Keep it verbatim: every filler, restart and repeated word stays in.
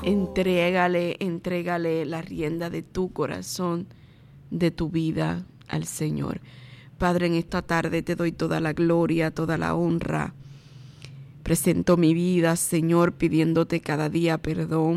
Entrégale, entrégale la rienda de tu corazón, de tu vida al Señor. Padre, en esta tarde te doy toda la gloria, toda la honra. Presento mi vida, Señor, pidiéndote cada día perdón